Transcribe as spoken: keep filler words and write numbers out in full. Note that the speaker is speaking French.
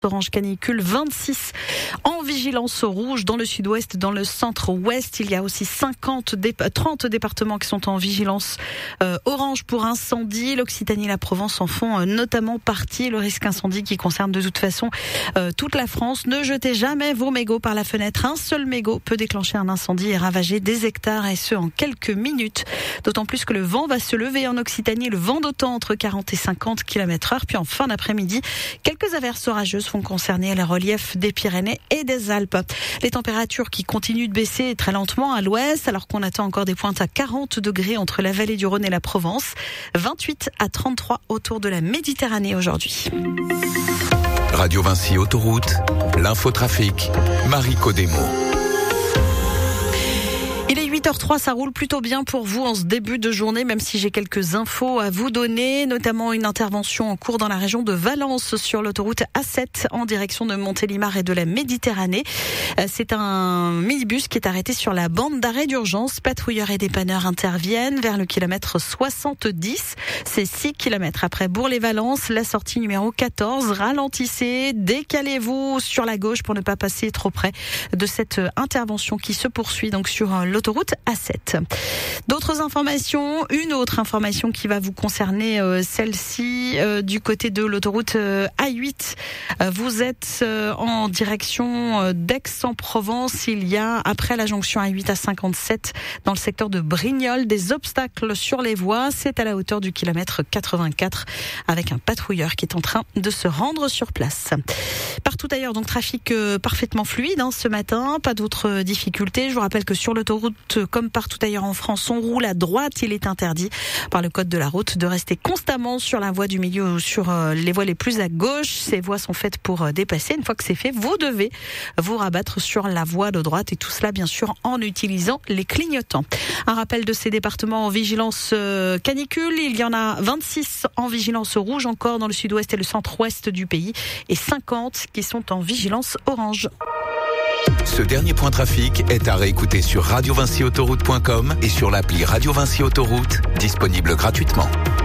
Orange canicule, vingt-six en vigilance rouge dans le sud-ouest, dans le centre-ouest. Il y a aussi cinquante, trente départements qui sont en vigilance euh, orange pour incendie. L'Occitanie et la Provence en font euh, notamment partie. Le risque incendie qui concerne de toute façon euh, toute la France. Ne jetez jamais vos mégots par la fenêtre. Un seul mégot peut déclencher un incendie et ravager des hectares, et ce en quelques minutes. D'autant plus que le vent va se lever en Occitanie. Le vent d'OTAN entre quarante et cinquante kilomètres heure. Puis en fin d'après-midi, quelques averses orageuses vont concerner les reliefs des Pyrénées et des Alpes. Les températures qui continuent de baisser très lentement à l'ouest, alors qu'on attend encore des pointes à quarante degrés entre la vallée du Rhône et la Provence. vingt-huit à trente-trois autour de la Méditerranée aujourd'hui. Radio Vinci Autoroute, l'infotrafic, Marie Codemo. Il est huit heures zéro trois, ça roule plutôt bien pour vous en ce début de journée, même si j'ai quelques infos à vous donner, notamment une intervention en cours dans la région de Valence sur l'autoroute A sept en direction de Montélimar et de la Méditerranée. C'est un minibus qui est arrêté sur la bande d'arrêt d'urgence. Patrouilleurs et dépanneurs interviennent vers le kilomètre soixante-dix. C'est six kilomètres après Bourg-les-Valence, la sortie numéro quatorze. Ralentissez, décalez-vous sur la gauche pour ne pas passer trop près de cette intervention qui se poursuit donc sur l'autoroute A sept. D'autres informations, une autre information qui va vous concerner, euh, celle-ci euh, du côté de l'autoroute euh, A huit. Euh, vous êtes euh, en direction euh, d'Aix-en-Provence. Il y a, après la jonction A huit à cinquante-sept, dans le secteur de Brignoles, des obstacles sur les voies. C'est à la hauteur du kilomètre quatre-vingt-quatre, avec un patrouilleur qui est en train de se rendre sur place. Partout ailleurs, donc trafic euh, parfaitement fluide hein, ce matin, pas d'autres difficultés. Je vous rappelle que sur l'autoroute, comme partout ailleurs en France, on roule à droite. Il est interdit par le code de la route de rester constamment sur la voie du milieu ou sur euh, les voies les plus à gauche. Ces voies sont faites pour euh, dépasser. Une fois que c'est fait, vous devez vous rabattre sur la voie de droite, et tout cela bien sûr en utilisant les clignotants. Un rappel de ces départements en vigilance euh, canicule. Il y en a vingt-six en vigilance rouge encore dans le sud-ouest et le centre-ouest du pays, et cinquante qui sont en vigilance orange. Ce dernier point trafic est à réécouter sur radio vinci autoroute point com et sur l'appli Radio Vinci Autoroute, disponible gratuitement.